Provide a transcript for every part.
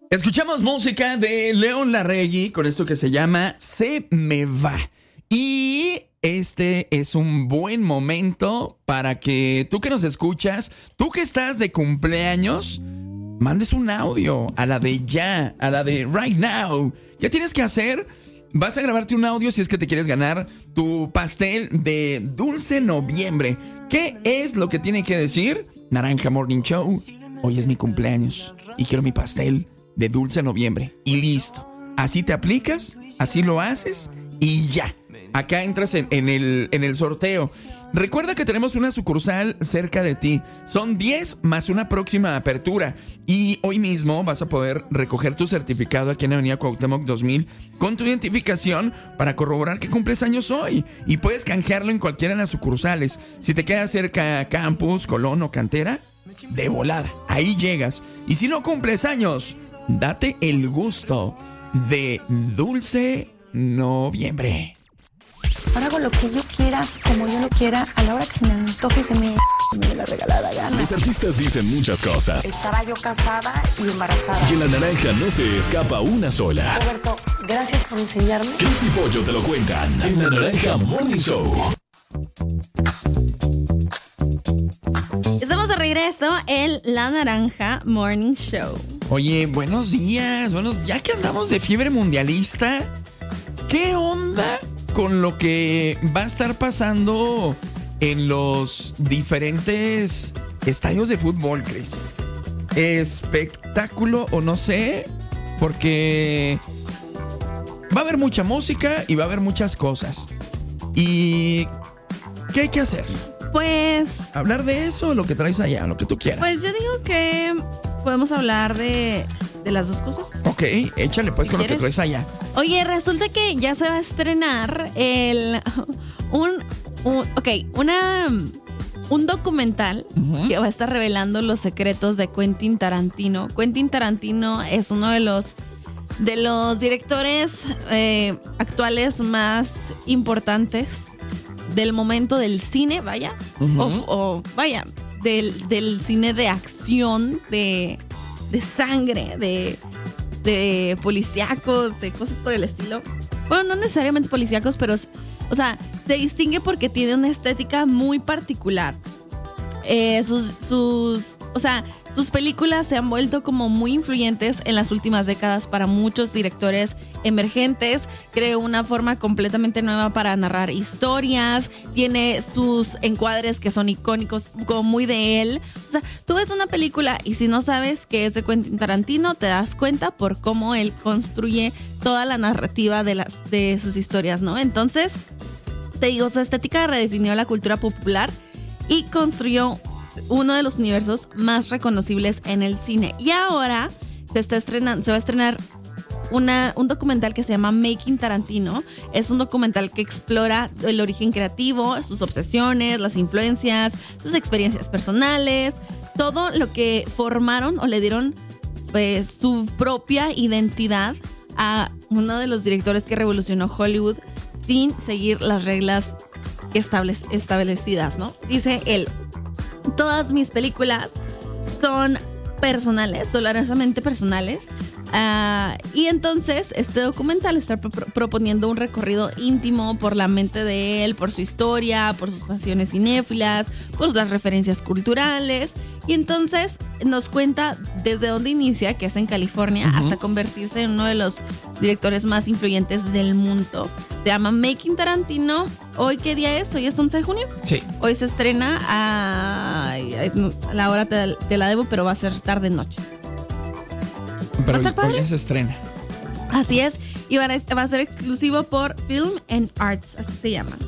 Escuchamos música de León Larregui con esto que se llama Se Me Va. Y este es un buen momento para que tú que nos escuchas, tú que estás de cumpleaños, mandes un audio a la de ya, a la de right now. ¿Qué tienes que hacer? Vas a grabarte un audio si es que te quieres ganar tu pastel de Dulce Noviembre. ¿Qué es lo que tiene que decir? Naranja Morning Show, hoy es mi cumpleaños y quiero mi pastel de Dulce Noviembre. Y listo. Así te aplicas, así lo haces y ya. Acá entras en el sorteo. Recuerda que tenemos una sucursal cerca de ti. Son 10 más una próxima apertura. Y hoy mismo vas a poder recoger tu certificado aquí en Avenida Cuauhtémoc 2000 con tu identificación para corroborar que cumples años hoy. Y puedes canjearlo en cualquiera de las sucursales. Si te queda cerca Campus, Colón o Cantera, de volada. Ahí llegas. Y si no cumples años, date el gusto de Dulce Noviembre. Ahora hago lo que yo quiera, como yo lo quiera, a la hora que se me antoje y se me dé la regalada gana. Los artistas dicen muchas cosas. Estaba yo casada y embarazada. Y en La Naranja no se escapa una sola. Roberto, gracias por enseñarme. Cris y Pollo te lo cuentan en La Naranja Morning Show. Estamos de regreso en La Naranja Morning Show. Oye, buenos días. Bueno, ya que andamos de fiebre mundialista, ¿qué onda con lo que va a estar pasando en los diferentes estadios de fútbol, Cris? Espectáculo o no sé, porque va a haber mucha música y va a haber muchas cosas. ¿Y qué hay que hacer? Pues Hablar de eso, lo que traes allá, lo que tú quieras. Pues yo digo que podemos hablar de las dos cosas. Ok, échale pues con lo que traes allá. Oye, resulta que ya se va a estrenar un documental que va a estar revelando los secretos de Quentin Tarantino. Quentin Tarantino es uno de los directores actuales más importantes del momento del cine, vaya, del cine de acción, de sangre, de policíacos, de cosas por el estilo. Bueno, no necesariamente policíacos, pero, o sea, se distingue porque tiene una estética muy particular. Sus películas se han vuelto como muy influyentes en las últimas décadas para muchos directores emergentes. Creó una forma completamente nueva para narrar historias. Tiene sus encuadres que son icónicos, como muy de él. O sea, tú ves una película y si no sabes que es de Quentin Tarantino, te das cuenta por cómo él construye toda la narrativa de sus historias, ¿no? Entonces, te digo, su estética redefinió la cultura popular y construyó uno de los universos más reconocibles en el cine. Y ahora se va a estrenar un documental que se llama Making Tarantino. Es un documental que explora el origen creativo, sus obsesiones, las influencias, sus experiencias personales, todo lo que formaron o le dieron pues, su propia identidad a uno de los directores que revolucionó Hollywood sin seguir las reglas establecidas, ¿no? Dice él: todas mis películas son personales, dolorosamente personales. Y entonces este documental está proponiendo un recorrido íntimo por la mente de él, por su historia, por sus pasiones cinéfilas, por las referencias culturales. Y entonces nos cuenta desde dónde inicia, que es en California, hasta convertirse en uno de los directores más influyentes del mundo. Se llama Making Tarantino. ¿Hoy qué día es? ¿Hoy es 11 de junio? Sí. Hoy se estrena a la hora te la debo, pero va a ser tarde-noche. Pero ¿Va a estar padre? hoy se estrena. Así es. Y va a ser exclusivo por Film and Arts, así se llama.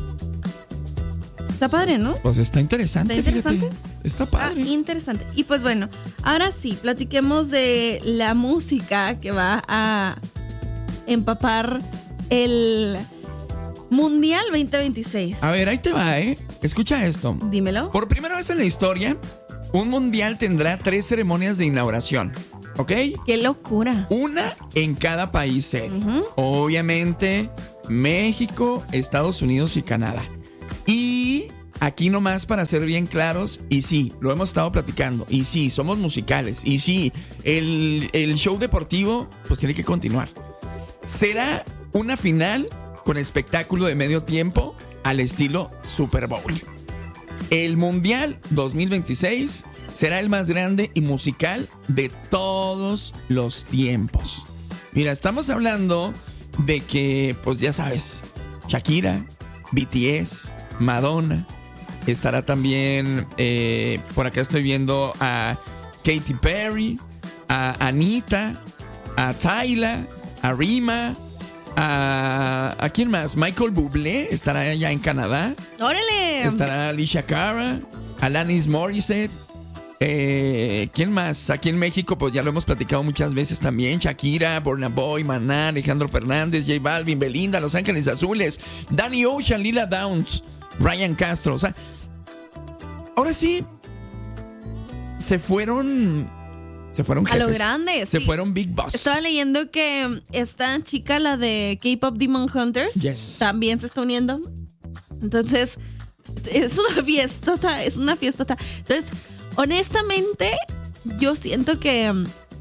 Está padre, ¿no? Pues está interesante. ¿Está interesante? Fíjate. Está padre. Interesante. Y pues bueno, ahora sí, platiquemos de la música que va a empapar el Mundial 2026. A ver, ahí te va, ¿eh? Escucha esto. Dímelo. Por primera vez en la historia, un mundial tendrá 3 ceremonias de inauguración. ¿Ok? ¡Qué locura! Una en cada país sede. Obviamente, México, Estados Unidos y Canadá. Y aquí nomás para ser bien claros, y sí, lo hemos estado platicando, y sí, somos musicales, y sí, el show deportivo pues tiene que continuar. Será una final con espectáculo de medio tiempo al estilo Super Bowl. El Mundial 2026 será el más grande y musical de todos los tiempos. Mira, estamos hablando de que, pues ya sabes, Shakira, BTS, Madonna, estará también, por acá estoy viendo a Katy Perry, a Anita, a Tyla, a Rima, ¿a quién más? Michael Bublé estará allá en Canadá. ¡Órale! Estará Alicia Cara, Alanis Morissette. ¿Quién más? Aquí en México, pues ya lo hemos platicado muchas veces también. Shakira, Burna Boy, Maná, Alejandro Fernández, J Balvin, Belinda, Los Ángeles Azules, Danny Ocean, Lila Downs, Ryan Castro. O sea, ahora sí, se fueron jefes. A lo grande, Se sí. fueron Big Boss. Estaba leyendo que esta chica, la de K-Pop Demon Hunters, Yes. también se está uniendo. Entonces, es una fiestota, Entonces, honestamente, yo siento que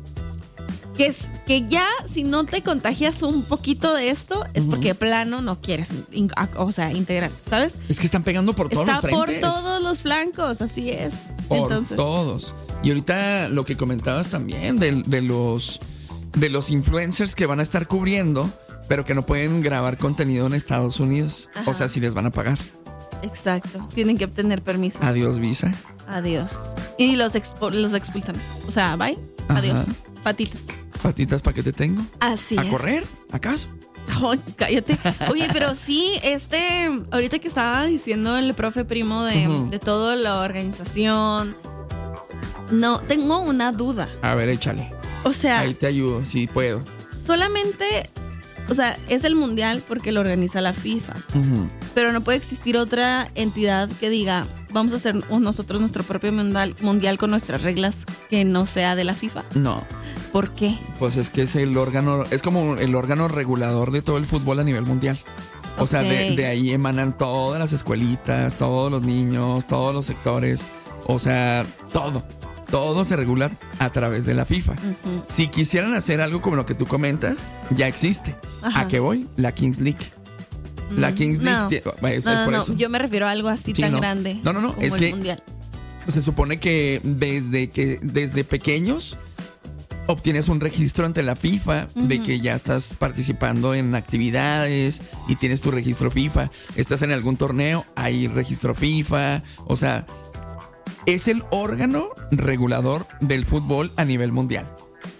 ya si no te contagias un poquito de esto, es porque de plano no quieres, integrar, ¿sabes? Es que están pegando por todos los Está frentes. por todos los flancos, así es. Por Entonces, todos. Y ahorita lo que comentabas también de los influencers que van a estar cubriendo, pero que no pueden grabar contenido en Estados Unidos. Ajá. O sea, si les van a pagar. exacto. Tienen que obtener permisos. Adiós, visa. Adiós. Y los expulsan. O sea, bye. Ajá. Adiós. Patitas. Patitas, ¿para qué te tengo? Así ¿A es. correr? ¿Acaso? Ay, cállate. Oye, pero sí, ahorita que estaba diciendo el profe Primo de toda la organización, no, tengo una duda. A ver, échale. O sea, Ahí te ayudo, si puedo. solamente, o sea, es el mundial porque lo organiza la FIFA, pero no puede existir otra entidad que diga, vamos a hacer nosotros nuestro propio mundial con nuestras reglas que no sea de la FIFA. No, ¿Por qué? pues es que es el órgano, es como el órgano regulador de todo el fútbol a nivel mundial. O sea, de ahí emanan todas las escuelitas, todos los niños, todos los sectores. O sea, todo se regula a través de la FIFA. Si quisieran hacer algo como lo que tú comentas, ya existe. Ajá. ¿A qué voy? La Kings League. La Kings League. No, yo me refiero a algo así Sí, tan no. grande. No, como es el que mundial. se supone que desde pequeños obtienes un registro ante la FIFA de que ya estás participando en actividades y tienes tu registro FIFA. Estás en algún torneo, hay registro FIFA. O sea, es el órgano regulador del fútbol a nivel mundial.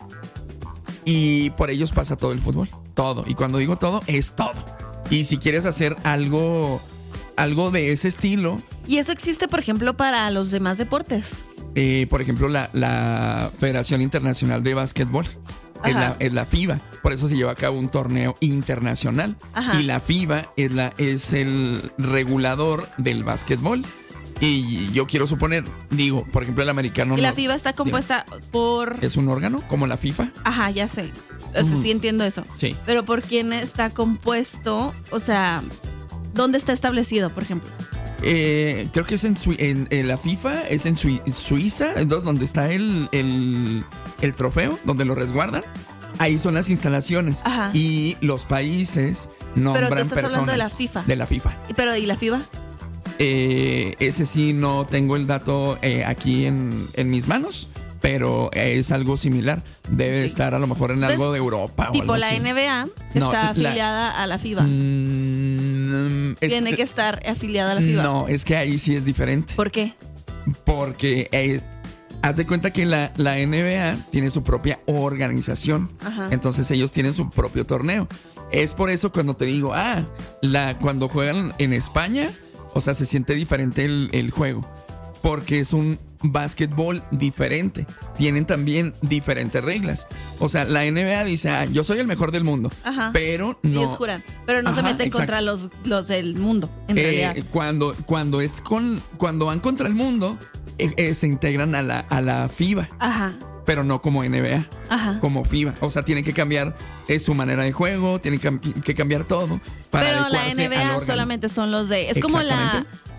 Y por ellos pasa todo el fútbol. Todo. Y cuando digo todo, es todo. Y si quieres hacer algo de ese estilo, Y eso existe, por ejemplo, para los demás deportes. por ejemplo, la Federación Internacional de Básquetbol es la FIBA. Por eso se lleva a cabo un torneo internacional. Ajá. Y la FIBA es el regulador del básquetbol. Y yo quiero suponer, por ejemplo, el americano. Y la no- FIBA está compuesta por... ¿Es un órgano como la FIFA? Ajá, ya sé. O sea, sí entiendo eso. Sí. Pero ¿por quién está compuesto? O sea, ¿dónde está establecido, por ejemplo? Creo que es en la FIFA, es en Suiza, entonces donde está el trofeo, donde lo resguardan. Ahí son las instalaciones. Ajá. Y los países nombran Pero tú estás personas. hablando de la FIFA. De la FIFA. Pero ¿y la FIBA? Ese sí no tengo el dato aquí en mis manos, pero es algo similar. Debe estar a lo mejor en algo de Europa o Tipo algo la así. NBA No, está afiliada a la FIBA. Tiene que estar afiliada a la FIBA. No, es que ahí sí es diferente. ¿Por qué? Porque haz de cuenta que la NBA tiene su propia organización. Ajá. Entonces ellos tienen su propio torneo. Es por eso cuando te digo, cuando juegan en España, o sea, se siente diferente el juego. Porque es un básquetbol diferente. Tienen también diferentes reglas. O sea, la NBA dice, yo soy el mejor del mundo. Ajá. Pero no. Ellos juran. Pero no se Ajá, meten contra exacto. los del mundo, en realidad. Cuando van contra el mundo, se integran a la FIBA. Ajá. Pero no como NBA, Ajá. como FIBA. O sea, tienen que cambiar su manera de juego, tienen que cambiar todo para Pero la adecuarse al NBA órgano. solamente son los de... Es como la... Exactamente.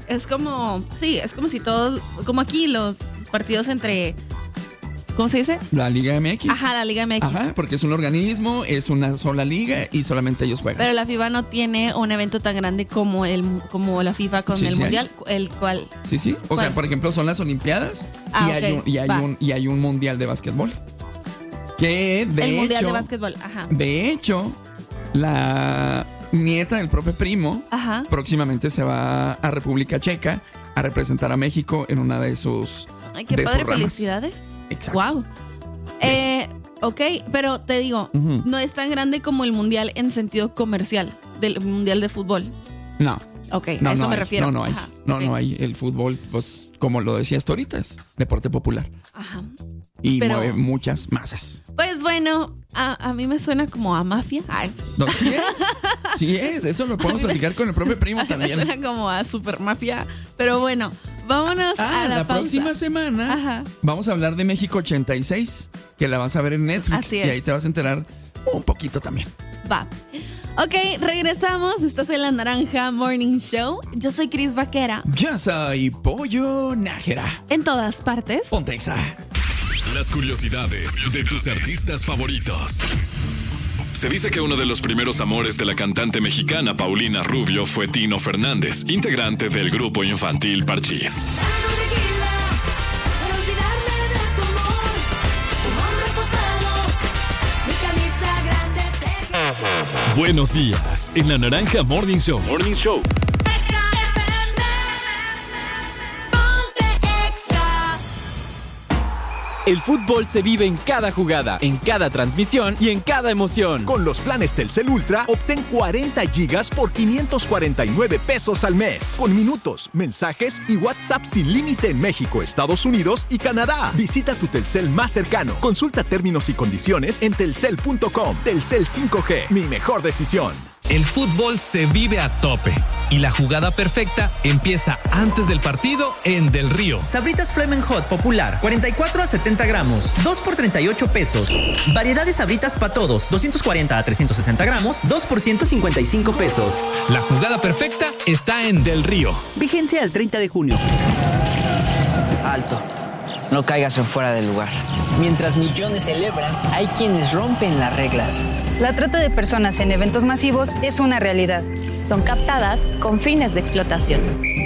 es como si todos, como aquí los partidos entre, ¿cómo se dice? La Liga MX. Ajá, la Liga MX. Ajá, porque es un organismo, es una sola liga y solamente ellos juegan. Pero la FIFA no tiene un evento tan grande como la FIFA con el Mundial, el cual. Sí. O sea, por ejemplo, son las Olimpiadas y hay un Mundial de básquetbol. Que de el hecho, Mundial de básquetbol, ajá. De hecho, la nieta del profe Primo próximamente se va a República Checa a representar a México en una de sus. Ay, qué padre, felicidades. Exacto. Wow. Ok, pero te digo, no es tan grande como el Mundial en sentido comercial, del Mundial de fútbol. No. Ok, a eso me refiero. No hay. Ajá, no hay. El fútbol, pues, como lo decías tú ahorita, es deporte popular. Ajá. Y mueve muchas masas. Pues bueno, a mí me suena como a mafia. No, sí es. Eso lo podemos platicar con el profe Primo también. Me suena como a super mafia. Pero bueno, vámonos a la pausa. Próxima semana vamos a hablar de México 86, que la vas a ver en Netflix. Así es. Y ahí te vas a enterar un poquito también. Va. Ok, regresamos. Estás en La Naranja Morning Show. Yo soy Cris Vaquera. Yo soy Pollo Nájera. En todas partes. Ponte Exa. Las curiosidades de tus artistas favoritos. Se dice que uno de los primeros amores de la cantante mexicana Paulina Rubio fue Tino Fernández, integrante del grupo infantil Parchís. Buenos días, en La Naranja Morning Show. Morning Show. El fútbol se vive en cada jugada, en cada transmisión y en cada emoción. Con los planes Telcel Ultra, obtén 40 gigas por 549 pesos al mes. Con minutos, mensajes y WhatsApp sin límite en México, Estados Unidos y Canadá. Visita tu Telcel más cercano. Consulta términos y condiciones en telcel.com. Telcel 5G, mi mejor decisión. El fútbol se vive a tope y la jugada perfecta empieza antes del partido en Del Río. Sabritas Flamin' Hot Popular, 44 a 70 gramos, 2 por 38 pesos. Variedad de Sabritas para todos, 240 a 360 gramos, 2 por 155 pesos. La jugada perfecta está en Del Río. Vigencia al 30 de junio. Alto. No caigas en fuera del lugar. Mientras millones celebran, hay quienes rompen las reglas. La trata de personas en eventos masivos es una realidad. Son captadas con fines de explotación.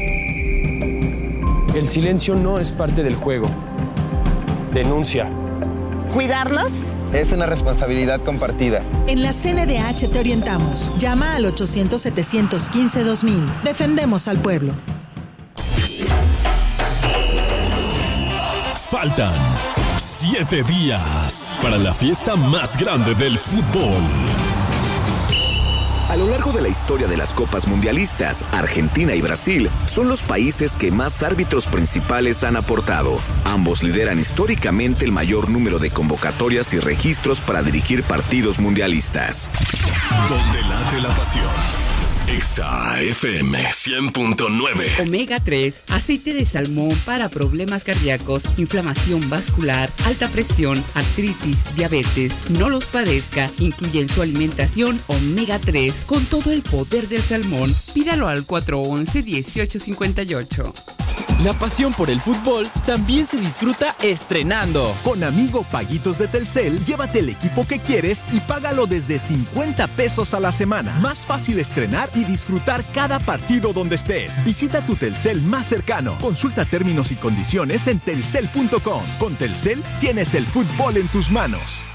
El silencio no es parte del juego. Denuncia. ¿Cuidarlos? Es una responsabilidad compartida. En la CNDH te orientamos. Llama al 800-715-2000. Defendemos al pueblo. Faltan 7 días para la fiesta más grande del fútbol. A lo largo de la historia de las Copas Mundialistas, Argentina y Brasil son los países que más árbitros principales han aportado. Ambos lideran históricamente el mayor número de convocatorias y registros para dirigir partidos mundialistas. Donde late la pasión. Exa FM 100.9. Omega 3, aceite de salmón para problemas cardíacos, inflamación vascular, alta presión, artritis, diabetes. No los padezca. Incluye en su alimentación Omega 3 con todo el poder del salmón. Pídalo al 411-1858. La pasión por el fútbol también se disfruta estrenando. Con Amigo Paguitos de Telcel, llévate el equipo que quieres y págalo desde 50 pesos a la semana. Más fácil estrenar y disfrutar cada partido donde estés. Visita tu Telcel más cercano. Consulta términos y condiciones en telcel.com. Con Telcel tienes el fútbol en tus manos.